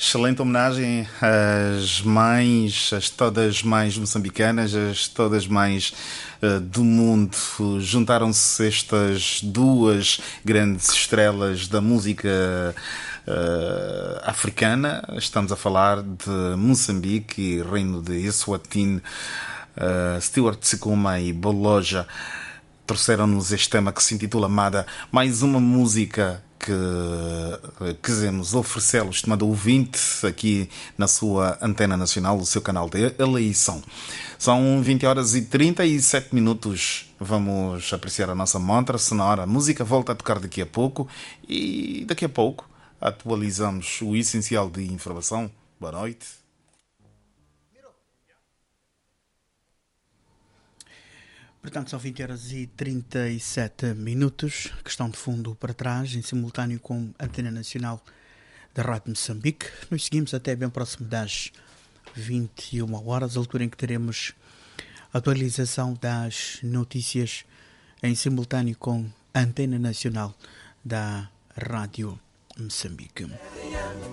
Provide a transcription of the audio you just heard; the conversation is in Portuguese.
Excelente homenagem às mães, às todas mães moçambicanas, às todas mães do mundo. Juntaram-se estas duas grandes estrelas da música africana. Estamos a falar de Moçambique e Reino de Eswatini, Stewart Sikuma e Boloja. Trouxeram-nos este tema que se intitula Amada, mais uma música que quisemos oferecê-lo, estimado ouvinte, aqui na sua antena nacional, o seu canal de eleição. São 20 horas e 37 minutos. Vamos apreciar a nossa montra sonora. A música volta a tocar daqui a pouco e daqui a pouco atualizamos o essencial de informação. Boa noite. Portanto, são 20 horas e 37 minutos, questão de fundo para trás, em simultâneo com a Antena Nacional da Rádio Moçambique. Nos seguimos até bem próximo das 21 horas, altura em que teremos a atualização das notícias em simultâneo com a Antena Nacional da Rádio Moçambique.